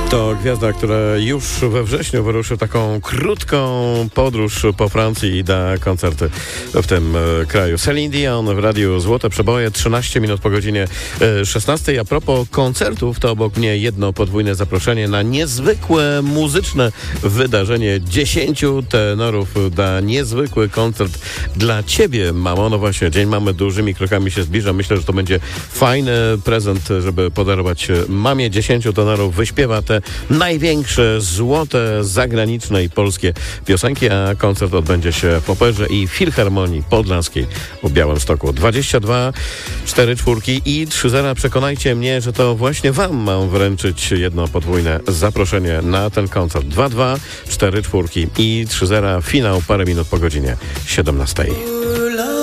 To gwiazda, która już we wrześniu wyruszy taką krótką podróż po Francji i da koncerty w tym kraju. Celine Dion w Radiu Złote Przeboje, 13 minut po godzinie 16. A propos koncertów, to obok mnie jedno podwójne zaproszenie na niezwykłe muzyczne wydarzenie. 10 tenorów da niezwykły koncert dla Ciebie, mamo. No właśnie, Dzień Mamy dużymi krokami się zbliża. Myślę, że to będzie fajny prezent, żeby podarować mamie. 10 tenorów wyśpiewa te największe, złote, zagraniczne i polskie piosenki, a koncert odbędzie się w Operze i Filharmonii Podlaskiej w Białymstoku. 22 44 i 30. Przekonajcie mnie, że to właśnie Wam mam wręczyć jedno podwójne zaproszenie na ten koncert. 22 44 i 30. Finał parę minut po godzinie 17.